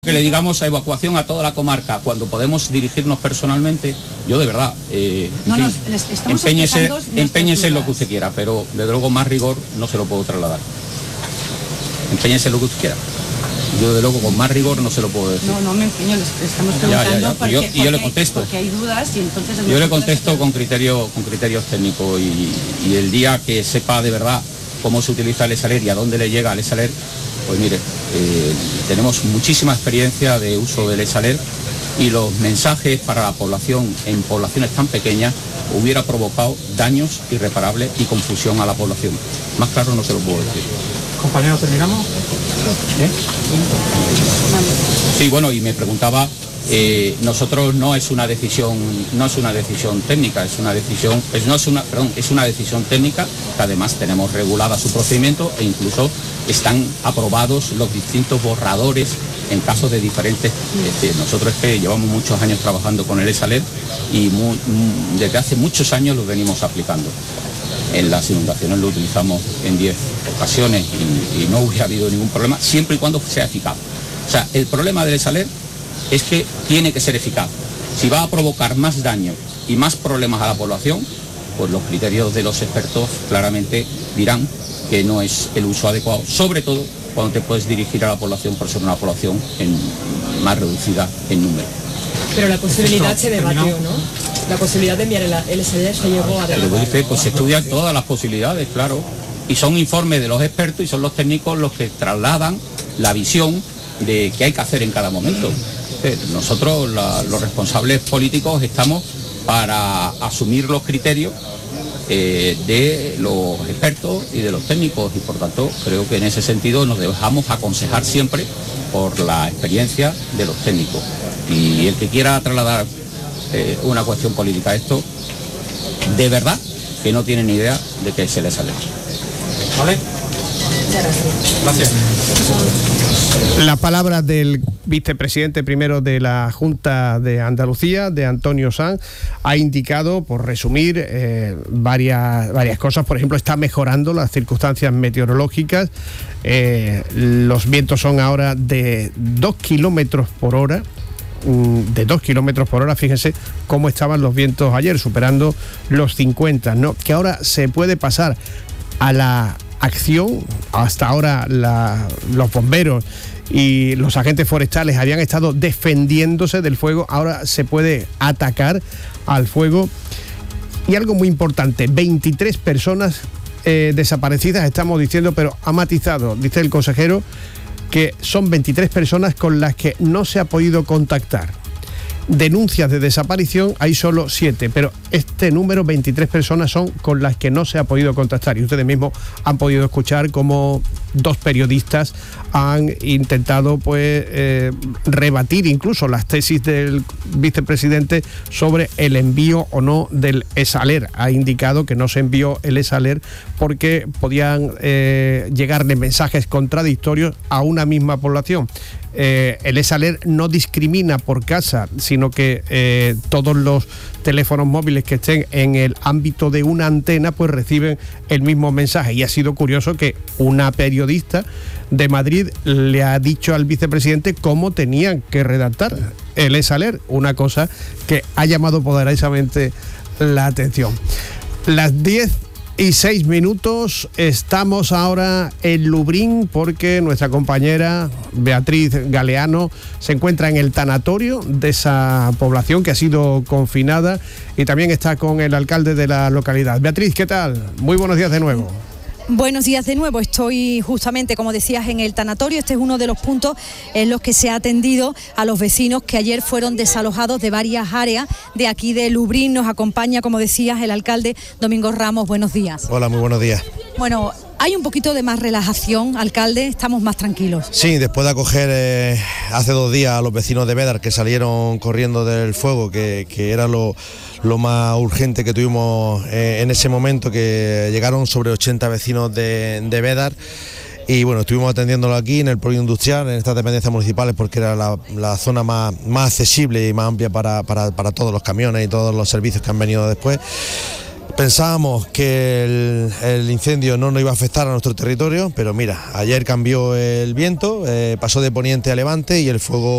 Que le digamos a evacuación a toda la comarca cuando podemos dirigirnos personalmente, yo de verdad, empeñese en lo que usted quiera, pero desde luego más rigor no se lo puedo trasladar. Empeñese en lo que usted quiera. Yo desde luego con más rigor no se lo puedo decir. No me empeño, le estamos preguntando yo le contesto. Porque hay dudas y entonces... Yo le contesto con criterios técnicos y el día que sepa de verdad cómo se utiliza el ESALER y a dónde le llega el ESALER, pues mire, tenemos muchísima experiencia de uso del ESALER y los mensajes para la población en poblaciones tan pequeñas hubiera provocado daños irreparables y confusión a la población. Más claro no se lo puedo decir. Compañeros, ¿terminamos? Sí, bueno, y me preguntaba, nosotros no es una decisión técnica, es una decisión técnica que además tenemos regulada su procedimiento e incluso están aprobados los distintos borradores en casos de diferentes. Nosotros es que llevamos muchos años trabajando con el ESALER y desde hace muchos años lo venimos aplicando. En las inundaciones lo utilizamos en 10 ocasiones y no hubiera habido ningún problema, siempre y cuando sea eficaz. O sea, el problema del ESALER es que tiene que ser eficaz. Si va a provocar más daño y más problemas a la población, pues los criterios de los expertos claramente dirán que no es el uso adecuado, sobre todo cuando te puedes dirigir a la población por ser una población más reducida en número. Pero la posibilidad se debatió, ¿no? La posibilidad de enviar el ESALER se llegó a debatir. Pues se estudian todas las posibilidades, claro, y son informes de los expertos y son los técnicos los que trasladan la visión de qué hay que hacer en cada momento. Nosotros, los responsables políticos, estamos para asumir los criterios de los expertos y de los técnicos y por tanto creo que en ese sentido nos dejamos aconsejar siempre por la experiencia de los técnicos. Y el que quiera trasladar una cuestión política a esto, de verdad que no tiene ni idea de qué se le sale. ¿Vale? Gracias. La palabra del vicepresidente primero de la Junta de Andalucía, de Antonio Sanz, ha indicado, por resumir, varias cosas. Por ejemplo, está mejorando las circunstancias meteorológicas. Los vientos son ahora de 2 kilómetros por hora. Fíjense cómo estaban los vientos ayer, superando los 50, ¿no? Que ahora se puede pasar a la acción. Hasta ahora los bomberos y los agentes forestales habían estado defendiéndose del fuego, ahora se puede atacar al fuego. Y algo muy importante, 23 personas desaparecidas, estamos diciendo, pero ha matizado, dice el consejero, que son 23 personas con las que no se ha podido contactar. Denuncias de desaparición hay solo 7, pero este número, 23 personas, son con las que no se ha podido contactar. Y ustedes mismos han podido escuchar cómo 2 periodistas han intentado rebatir incluso las tesis del vicepresidente sobre el envío o no del ESALER. Ha indicado que no se envió el ESALER porque podían llegarle mensajes contradictorios a una misma población. El ESALER no discrimina por casa, sino que todos los teléfonos móviles que estén en el ámbito de una antena pues reciben el mismo mensaje. Y ha sido curioso que una periodista de Madrid le ha dicho al vicepresidente cómo tenían que redactar el ESALER, una cosa que ha llamado poderosamente la atención. Las 10:06, estamos ahora en Lubrín porque nuestra compañera Beatriz Galeano se encuentra en el tanatorio de esa población que ha sido confinada y también está con el alcalde de la localidad. Beatriz, ¿qué tal? Muy buenos días de nuevo. Buenos días de nuevo, estoy justamente, como decías, en el tanatorio. Este es uno de los puntos en los que se ha atendido a los vecinos que ayer fueron desalojados de varias áreas de aquí de Lubrín. Nos acompaña, como decías, el alcalde Domingo Ramos. Buenos días. Hola, muy buenos días. Bueno, hay un poquito de más relajación, alcalde, estamos más tranquilos. Sí, después de acoger hace 2 días a los vecinos de Bédar que salieron corriendo del fuego, que era lo más urgente que tuvimos en ese momento, que llegaron sobre 80 vecinos de Bédar. Y bueno, estuvimos atendiéndolo aquí en el polígono industrial, en estas dependencias municipales, porque era la zona más accesible y más amplia para todos los camiones y todos los servicios que han venido después. Pensábamos que el incendio no nos iba a afectar a nuestro territorio, pero mira, ayer cambió el viento, pasó de poniente a levante y el fuego